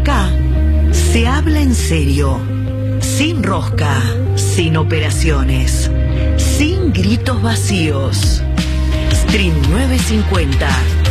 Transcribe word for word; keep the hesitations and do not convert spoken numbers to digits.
Acá se habla en serio, sin rosca, sin operaciones, sin gritos vacíos. Stream novecientos cincuenta.